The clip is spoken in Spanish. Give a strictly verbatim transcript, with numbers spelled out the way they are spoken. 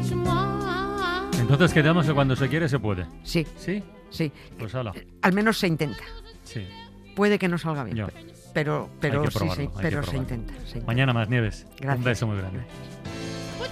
Entonces quedamos que cuando se quiere se puede. Sí. ¿Sí? Sí. Pues hala. Al menos se intenta. Sí. Puede que no salga bien, Yo. pero, pero Hay que sí, probarlo, sí, hay pero que se probarlo. intenta, se intenta. Mañana más, Nieves. Gracias. Un beso muy grande.